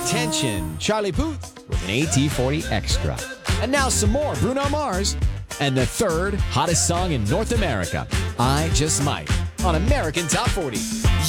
Attention, Charlie Puth with an AT40 Extra. And now some more Bruno Mars and the third hottest song in North America, I Just Might, on American Top 40.